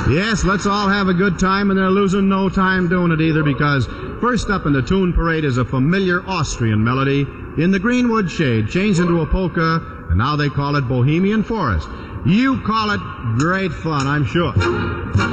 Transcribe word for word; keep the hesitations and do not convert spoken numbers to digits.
Yes, let's all have a good time, and they're losing no time doing it either, because first up in the tune parade is a familiar Austrian melody, In the Greenwood Shade, changed into a polka, and now they call it Bohemian Forest. You call it great fun, I'm sure.